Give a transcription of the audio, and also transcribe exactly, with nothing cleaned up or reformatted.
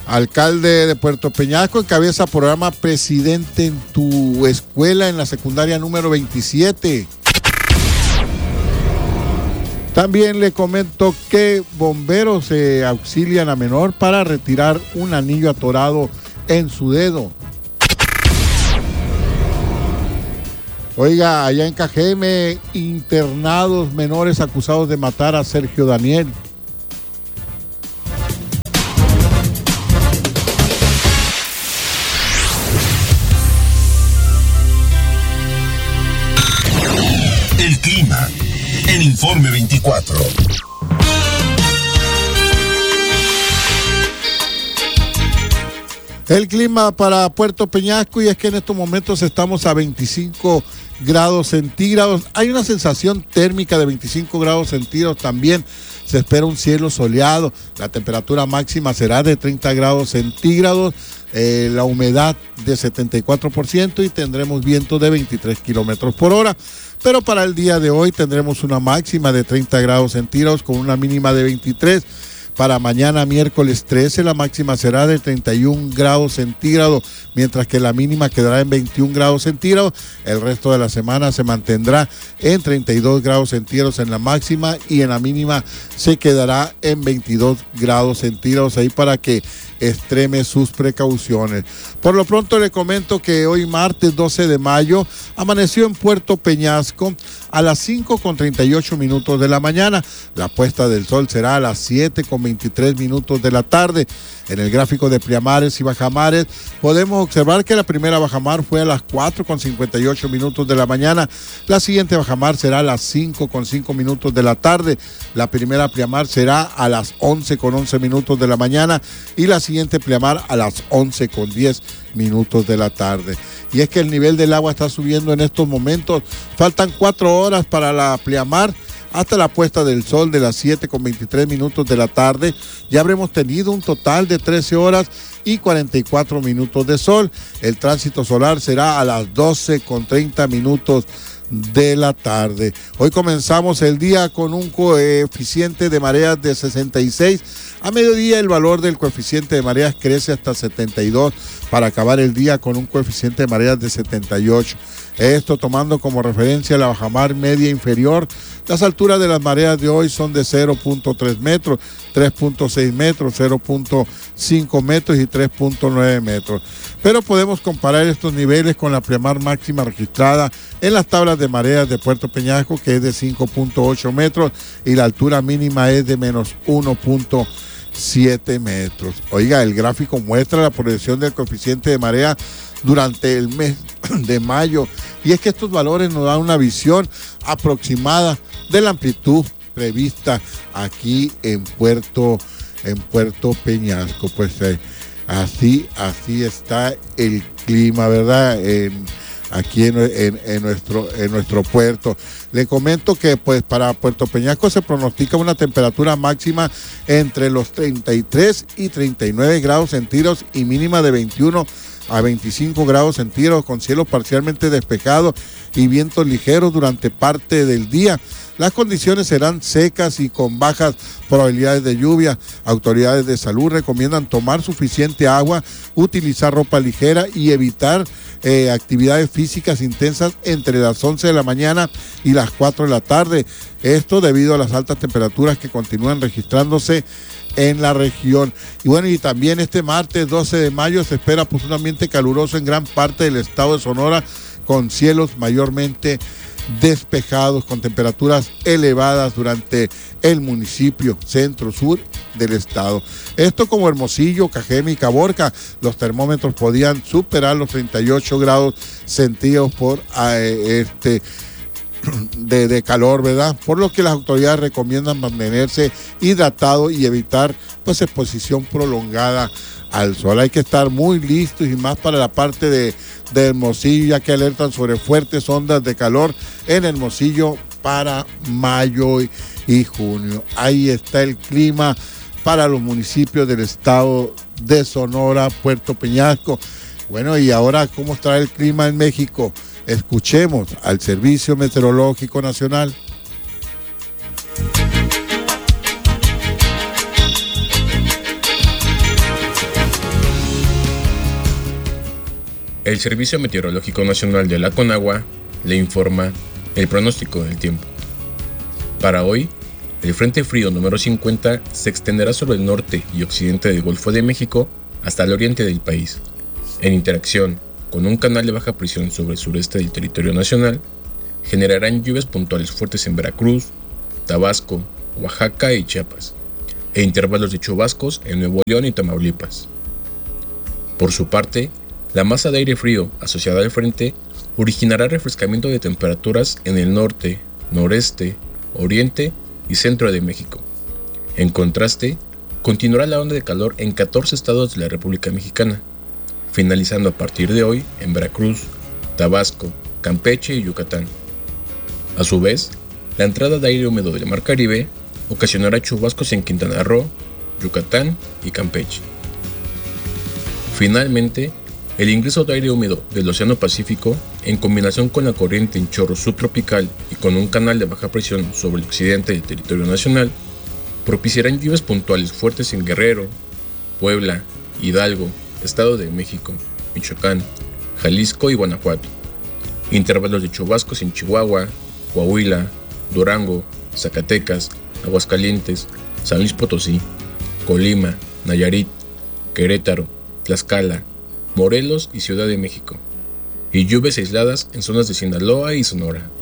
Alcalde de Puerto Peñasco encabeza programa Presidente en tu escuela en la secundaria número veintisiete. También le comento que bomberos se eh, auxilian a menor para retirar un anillo atorado en su dedo. Oiga, allá en Cajeme, internados menores acusados de matar a Sergio Daniel. El clima en Informe veinticuatro. El clima para Puerto Peñasco, y es que en estos momentos estamos a veinticinco grados centígrados. Hay una sensación térmica de veinticinco grados centígrados también. Se espera un cielo soleado. La temperatura máxima será de treinta grados centígrados. Eh, la humedad de setenta y cuatro por ciento y tendremos viento de veintitrés kilómetros por hora. Pero para el día de hoy tendremos una máxima de treinta grados centígrados con una mínima de veintitrés. Para mañana miércoles trece la máxima será de treinta y un grados centígrados, mientras que la mínima quedará en veintiún grados centígrados. El resto de la semana se mantendrá en treinta y dos grados centígrados en la máxima y en la mínima se quedará en veintidós grados centígrados, ahí para que extreme sus precauciones. Por lo pronto le comento que hoy martes doce de mayo amaneció en Puerto Peñasco a las cinco con treinta y ocho minutos de la mañana. La puesta del sol será a las siete con veintitrés minutos de la tarde. En el gráfico de pleamares y bajamares podemos observar que la primera bajamar fue a las cuatro con cincuenta y ocho minutos de la mañana. La siguiente bajamar será a las cinco con cinco minutos de la tarde. La primera pleamar será a las once con once minutos de la mañana y la siguiente pleamar a las once con diez minutos de la tarde. Y es que el nivel del agua está subiendo en estos momentos. Faltan cuatro horas para la pleamar hasta la puesta del sol de las siete con veintitrés minutos de la tarde. Ya habremos tenido un total de trece horas y cuarenta y cuatro minutos de sol. El tránsito solar será a las doce con treinta minutos de la tarde. Hoy comenzamos el día con un coeficiente de mareas de sesenta y seis. A mediodía el valor del coeficiente de mareas crece hasta setenta y dos para acabar el día con un coeficiente de mareas de setenta y ocho. Esto tomando como referencia la bajamar media inferior. Las alturas de las mareas de hoy son de cero punto tres metros, tres punto seis metros, cero punto cinco metros y tres punto nueve metros. Pero podemos comparar estos niveles con la pleamar máxima registrada en las tablas de mareas de Puerto Peñasco, que es de cinco punto ocho metros, y la altura mínima es de menos uno punto siete metros. Oiga, el gráfico muestra la proyección del coeficiente de marea durante el mes de mayo, y es que estos valores nos dan una visión aproximada de la amplitud prevista aquí en Puerto, en Puerto Peñasco. Pues eh, así, así está el clima, ¿verdad? En, aquí en, en, en, nuestro, en nuestro puerto. Le comento que pues para Puerto Peñasco se pronostica una temperatura máxima entre los treinta y tres y treinta y nueve grados centígrados y mínima de veintiuno a veinticinco grados centígrados, con cielo parcialmente despejado y vientos ligeros durante parte del día. Las condiciones serán secas y con bajas probabilidades de lluvia. Autoridades de salud recomiendan tomar suficiente agua, utilizar ropa ligera y evitar eh, actividades físicas intensas entre las once de la mañana y las cuatro de la tarde. Esto debido a las altas temperaturas que continúan registrándose en la región. Y bueno, y también este martes doce de mayo se espera pues un ambiente caluroso en gran parte del estado de Sonora, con cielos mayormente despejados, con temperaturas elevadas durante el municipio centro-sur del estado. Esto como Hermosillo, Cajeme y Caborca. Los termómetros podían superar los treinta y ocho grados centígrados por eh, este De, de calor, ¿verdad? Por lo que las autoridades recomiendan mantenerse hidratado y evitar pues exposición prolongada al sol. Hay que estar muy listos, y más para la parte de, de Hermosillo, ya que alertan sobre fuertes ondas de calor en Hermosillo para mayo y, y junio. Ahí está el clima para los municipios del estado de Sonora, Puerto Peñasco. Bueno, y ahora, ¿cómo estará el clima en México? Escuchemos al Servicio Meteorológico Nacional. El Servicio Meteorológico Nacional de la Conagua le informa el pronóstico del tiempo. Para hoy, el Frente Frío número cincuenta se extenderá sobre el norte y occidente del Golfo de México hasta el oriente del país. En interacción con un canal de baja presión sobre el sureste del territorio nacional, generarán lluvias puntuales fuertes en Veracruz, Tabasco, Oaxaca y Chiapas, e intervalos de chubascos en Nuevo León y Tamaulipas. Por su parte, la masa de aire frío asociada al frente originará refrescamiento de temperaturas en el norte, noreste, oriente y centro de México. En contraste, continuará la onda de calor en catorce estados de la República Mexicana, finalizando a partir de hoy en Veracruz, Tabasco, Campeche y Yucatán. A su vez, la entrada de aire húmedo del Mar Caribe ocasionará chubascos en Quintana Roo, Yucatán y Campeche. Finalmente, el ingreso de aire húmedo del Océano Pacífico, en combinación con la corriente en chorro subtropical y con un canal de baja presión sobre el occidente del territorio nacional, propiciarán lluvias puntuales fuertes en Guerrero, Puebla, Hidalgo, Estado de México, Michoacán, Jalisco y Guanajuato. Intervalos de chubascos en Chihuahua, Coahuila, Durango, Zacatecas, Aguascalientes, San Luis Potosí, Colima, Nayarit, Querétaro, Tlaxcala, Morelos y Ciudad de México, y lluvias aisladas en zonas de Sinaloa y Sonora.